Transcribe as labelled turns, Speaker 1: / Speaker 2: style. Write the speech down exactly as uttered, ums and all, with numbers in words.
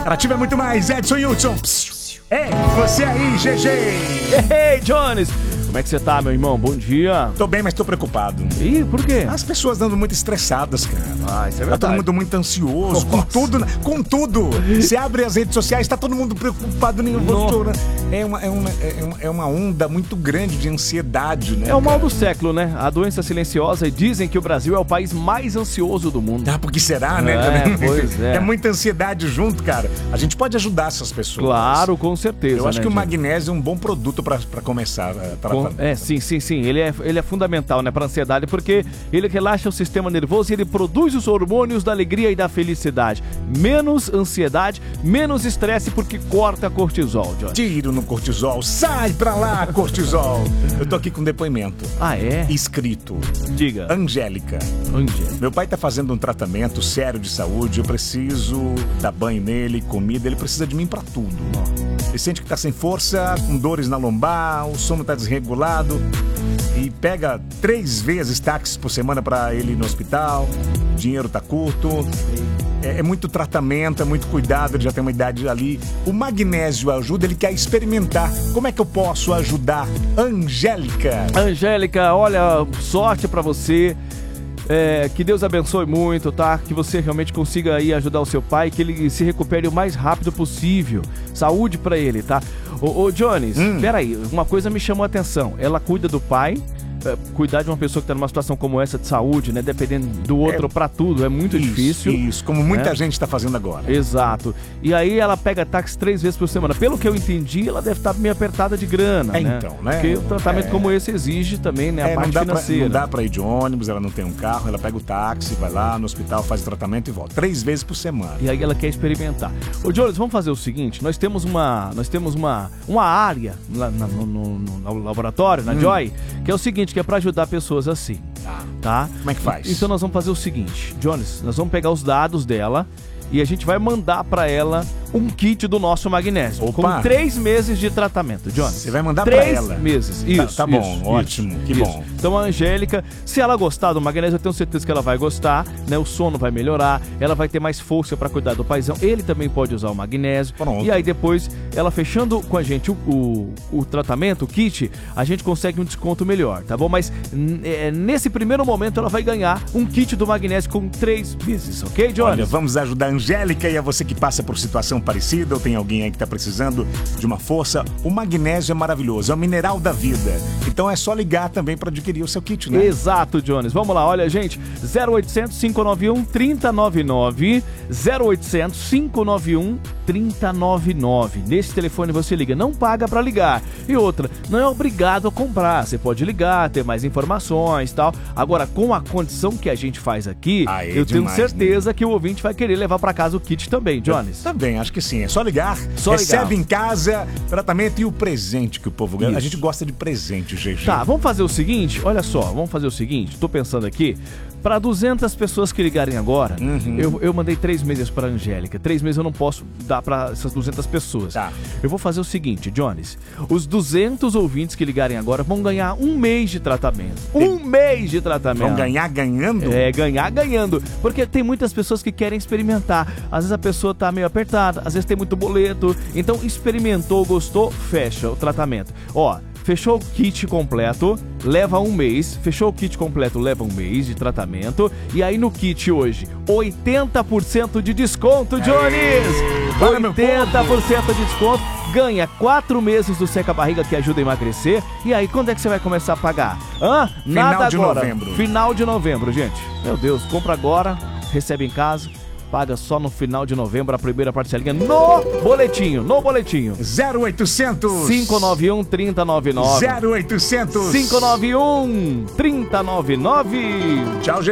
Speaker 1: Ativa muito mais, Edson Hudson. Ei, você aí, G G.
Speaker 2: Ei, Jones. Como é que você tá, meu irmão? Bom dia.
Speaker 1: Tô bem, mas tô preocupado.
Speaker 2: Ih, por quê?
Speaker 1: As pessoas andam muito estressadas, cara.
Speaker 2: Ah, isso é verdade.
Speaker 1: Tá todo mundo muito ansioso, com tudo, né? com tudo. Você abre as redes sociais, tá todo mundo preocupado, nervoso. É uma, é, uma, é, uma, é uma onda muito grande de ansiedade, né?
Speaker 2: É o mal
Speaker 1: cara?
Speaker 2: do século, né? A doença silenciosa, e dizem que o Brasil é o país mais ansioso do mundo.
Speaker 1: Ah, porque será, né?
Speaker 2: É, pois é.
Speaker 1: É muita ansiedade junto, cara. A gente pode ajudar essas pessoas.
Speaker 2: Claro, com certeza.
Speaker 1: Eu acho
Speaker 2: né,
Speaker 1: que o
Speaker 2: gente?
Speaker 1: magnésio é um bom produto pra, pra começar a tratar.
Speaker 2: Com, é, sim, sim, sim. Ele é, ele é fundamental, né, pra ansiedade, porque ele relaxa o sistema nervoso e ele produz os hormônios da alegria e da felicidade. Menos ansiedade, menos estresse, porque corta cortisol, John.
Speaker 1: Tiro no cortisol. Sai pra lá, cortisol. Eu tô aqui com um depoimento.
Speaker 2: Ah, é?
Speaker 1: Escrito.
Speaker 2: Diga.
Speaker 1: Angélica.
Speaker 2: Angélica.
Speaker 1: Meu pai tá fazendo um tratamento sério de saúde. Eu preciso dar banho nele, comida. Ele precisa de mim pra tudo. Ele sente que tá sem força, com dores na lombar, o sono tá desregulado. E pega três vezes táxis por semana pra ele ir no hospital. O dinheiro tá curto. É, é muito tratamento, é muito cuidado, ele já tem uma idade ali. O magnésio ajuda, ele quer experimentar. Como é que eu posso ajudar? Angélica.
Speaker 2: Angélica, olha, sorte pra você. É, que Deus abençoe muito, tá? Que você realmente consiga aí ajudar o seu pai, que ele se recupere o mais rápido possível. Saúde pra ele, tá? Ô, ô Jones, hum. peraí, uma coisa me chamou a atenção. Ela cuida do pai. Cuidar de uma pessoa que tá numa situação como essa de saúde, né? Dependendo do outro é, pra tudo, é muito
Speaker 1: isso,
Speaker 2: difícil.
Speaker 1: Isso, como muita
Speaker 2: né?
Speaker 1: gente tá fazendo agora.
Speaker 2: Exato. E aí ela pega táxi três vezes por semana. Pelo que eu entendi, ela deve estar meio apertada de grana,
Speaker 1: é,
Speaker 2: né?
Speaker 1: Então, né?
Speaker 2: Porque um tratamento
Speaker 1: é...
Speaker 2: como esse exige também, né? A
Speaker 1: é,
Speaker 2: parte
Speaker 1: não dá
Speaker 2: financeira.
Speaker 1: Pra, não dá pra ir de ônibus, ela não tem um carro, ela pega o táxi, vai lá no hospital, faz o tratamento e volta. Três vezes por semana.
Speaker 2: E aí ela quer experimentar. Ô, Jones, vamos fazer o seguinte, nós temos uma, nós temos uma, uma área lá no, no, no, no laboratório, na hum. Joy, que é o seguinte, que é pra ajudar pessoas assim, tá?
Speaker 1: Como é que faz?
Speaker 2: Então nós vamos fazer o seguinte, Jones, nós vamos pegar os dados dela e a gente vai mandar pra ela um kit do nosso magnésio.
Speaker 1: Opa.
Speaker 2: Com três meses de tratamento, Jones.
Speaker 1: Você vai mandar
Speaker 2: três
Speaker 1: pra ela?
Speaker 2: Três meses, isso.
Speaker 1: Tá, tá bom,
Speaker 2: isso,
Speaker 1: ótimo,
Speaker 2: isso,
Speaker 1: que
Speaker 2: isso.
Speaker 1: bom.
Speaker 2: Então a Angélica, se ela gostar do magnésio, eu tenho certeza que ela vai gostar, né? O sono vai melhorar, ela vai ter mais força pra cuidar do paizão. Ele também pode usar o magnésio.
Speaker 1: Pronto.
Speaker 2: E aí depois, ela fechando com a gente o, o, o tratamento, o kit, a gente consegue um desconto melhor, tá bom? Mas é, nesse primeiro momento ela vai ganhar um kit do magnésio com três meses, ok, Jones?
Speaker 1: Olha, vamos ajudar a Angélica e a você que passa por situação parecida ou tem alguém aí que tá precisando de uma força. O magnésio é maravilhoso, é o mineral da vida. Então é só ligar também para adquirir o seu kit, né?
Speaker 2: Exato, Jones. Vamos lá, olha, gente, zero oitocentos, cinco nove um, três zero nove nove, zero oitocentos, cinco nove um, três zero nove nove. Nesse telefone você liga, não paga para ligar. E outra, não é obrigado a comprar, você pode ligar, ter mais informações e tal. Agora, com a condição que a gente faz aqui,
Speaker 1: Aí,
Speaker 2: eu
Speaker 1: demais,
Speaker 2: tenho certeza
Speaker 1: né?
Speaker 2: que o ouvinte vai querer levar para casa o kit também, Jones.
Speaker 1: Também, acho que sim. É só ligar,
Speaker 2: só
Speaker 1: recebe
Speaker 2: ligar.
Speaker 1: em casa, tratamento e o presente que o povo ganha.
Speaker 2: Isso.
Speaker 1: A gente gosta de presente, G G.
Speaker 2: Tá, vamos fazer o seguinte, olha só, vamos fazer o seguinte, tô pensando aqui, para duzentas pessoas que ligarem agora,
Speaker 1: uhum.
Speaker 2: eu, eu mandei três meses para Angélica, três meses eu não posso dar para essas duzentas pessoas.
Speaker 1: Tá.
Speaker 2: Eu vou fazer o seguinte, Jones, os duzentos ouvintes que ligarem agora vão ganhar um mês de tratamento, um e... mês de tratamento.
Speaker 1: Vão ganhar ganhando?
Speaker 2: É, ganhar ganhando, porque tem muitas pessoas que querem experimentar, às vezes a pessoa tá meio apertada, às vezes tem muito boleto, então experimentou, gostou, fecha o tratamento. Ó, fechou o kit completo, leva um mês. Fechou o kit completo, leva um mês de tratamento. E aí no kit hoje, oitenta por cento de desconto, Jones! oitenta por cento de desconto. Ganha quatro meses do seca-barriga que ajuda a emagrecer. E aí, quando é que você vai começar a pagar? Hã? Nada agora. Final de novembro. Final de novembro, gente. Meu Deus, compra agora, recebe em casa. Paga só no final de novembro a primeira parcelinha no boletinho, no boletinho.
Speaker 1: zero oitocentos,
Speaker 2: cinco nove um, três zero nove nove.
Speaker 1: zero oitocentos,
Speaker 2: cinco nove um, três zero nove nove.
Speaker 1: Tchau, gente.